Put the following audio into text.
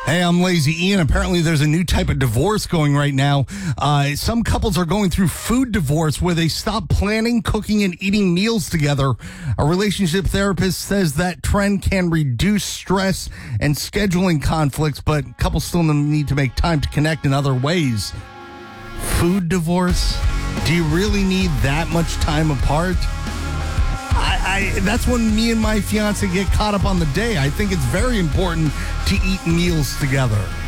Hey, I'm Lazy Ian. Apparently, there's a new type of divorce going right now. Some couples are going through food divorce where they stop planning, cooking, and eating meals together. A relationship therapist says that trend can reduce stress and scheduling conflicts, but couples still need to make time to connect in other ways. Food divorce? Do you really need that much time apart? That's when me and my fiance get caught up on the day. I think it's very important to eat meals together.